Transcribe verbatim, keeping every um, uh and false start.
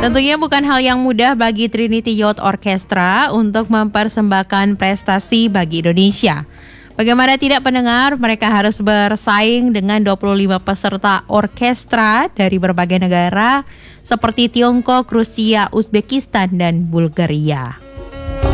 Tentunya bukan hal yang mudah bagi Trinity Youth Orchestra untuk mempersembahkan prestasi bagi Indonesia. Bagaimana tidak pendengar, mereka harus bersaing dengan dua puluh lima peserta orkestra dari berbagai negara seperti Tiongkok, Rusia, Uzbekistan, dan Bulgaria.